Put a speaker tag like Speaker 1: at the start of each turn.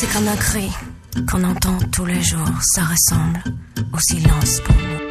Speaker 1: C'est comme un cri qu'on entend tous les jours. Ça ressemble au silence pour nous.